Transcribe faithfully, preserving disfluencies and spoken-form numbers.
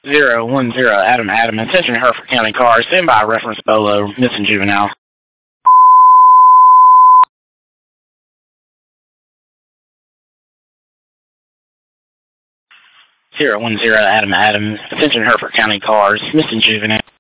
Zero one zero Adam Adam, attention Hereford County cars, stand by reference Bolo, missing juvenile. Zero one zero Adam Adam, attention Hereford County cars, missing juvenile.